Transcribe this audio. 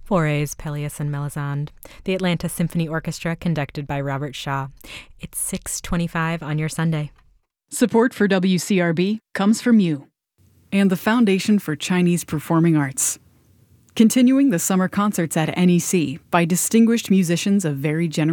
Faurés, Pelléas, and Melisande. The Atlanta Symphony Orchestra, conducted by Robert Shaw. It's 6:25 on your Sunday. Support for WCRB comes from you and the Foundation for Chinese Performing Arts. Continuing the summer concerts at NEC by distinguished musicians of varied generations.